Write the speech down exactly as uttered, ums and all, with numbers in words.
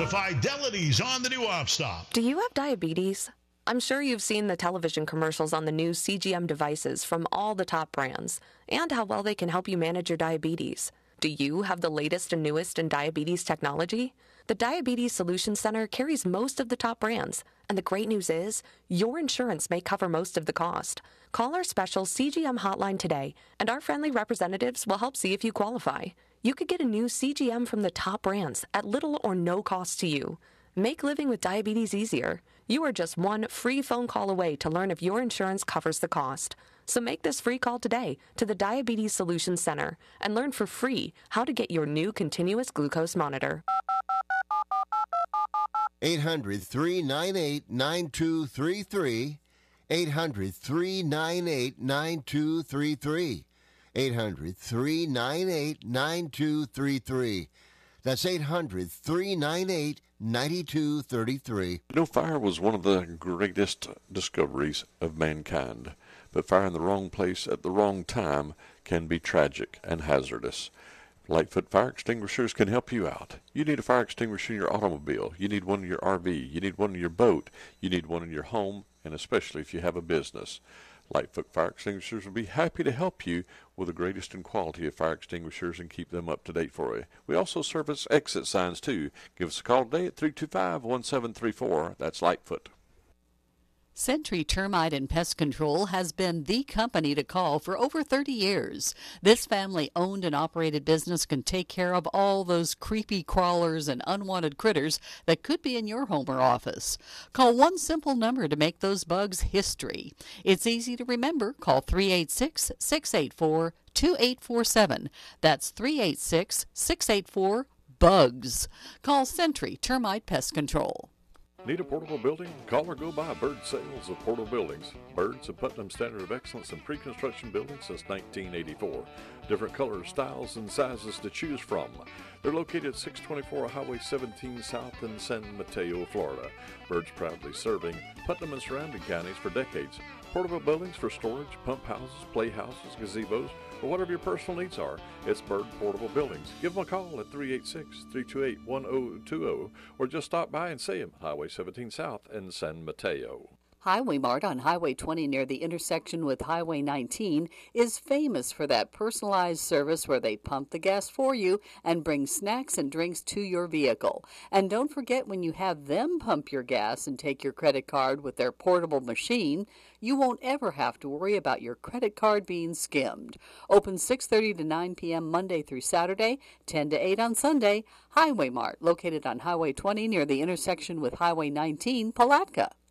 The Fidelity's on the new op stop. Do you have diabetes? I'm sure you've seen the television commercials on the new C G M devices from all the top brands and how well they can help you manage your diabetes. Do you have the latest and newest in diabetes technology? The Diabetes Solution Center carries most of the top brands, and the great news is your insurance may cover most of the cost. Call our special C G M hotline today, and our friendly representatives will help see if you qualify. You could get a new C G M from the top brands at little or no cost to you. Make living with diabetes easier. You are just one free phone call away to learn if your insurance covers the cost. So make this free call today to the Diabetes Solution Center and learn for free how to get your new continuous glucose monitor. eight hundred, three nine eight, nine two three three. eight hundred, three nine eight, nine two three three. eight hundred, three nine eight, nine two three three. That's eight hundred, three nine eight, nine two three three. You know, fire was one of the greatest discoveries of mankind, but fire in the wrong place at the wrong time can be tragic and hazardous. Lightfoot Fire Extinguishers can help you out. You need a fire extinguisher in your automobile. You need one in your R V. You need one in your boat. You need one in your home, and especially if you have a business. Lightfoot Fire Extinguishers will be happy to help you with the greatest in quality of fire extinguishers and keep them up to date for you. We also service exit signs too. Give us a call today at three two five, one seven three four. That's Lightfoot. Century Termite and Pest Control has been the company to call for over thirty years. This family-owned and operated business can take care of all those creepy crawlers and unwanted critters that could be in your home or office. Call one simple number to make those bugs history. It's easy to remember. Call three eight six, six eight four, two eight four seven. That's three eight six, six eight four, BUGS. Call Century Termite Pest Control. Need a portable building? Call or go by Bird Sales of Portable Buildings. Bird's a Putnam Standard of Excellence in pre-construction buildings since nineteen eighty-four. Different colors, styles, and sizes to choose from. They're located at six twenty-four Highway seventeen South in San Mateo, Florida. Bird's proudly serving Putnam and surrounding counties for decades. Portable buildings for storage, pump houses, playhouses, gazebos, or whatever your personal needs are. It's Bird Portable Buildings. Give them a call at three eight six, three two eight, one zero two zero or just stop by and see them. Highway seventeen South in San Mateo. Highway Mart on Highway twenty near the intersection with Highway nineteen is famous for that personalized service where they pump the gas for you and bring snacks and drinks to your vehicle. And don't forget, when you have them pump your gas and take your credit card with their portable machine, you won't ever have to worry about your credit card being skimmed. Open six thirty to nine p.m. Monday through Saturday, ten to eight on Sunday. Highway Mart, located on Highway twenty near the intersection with Highway nineteen, Palatka.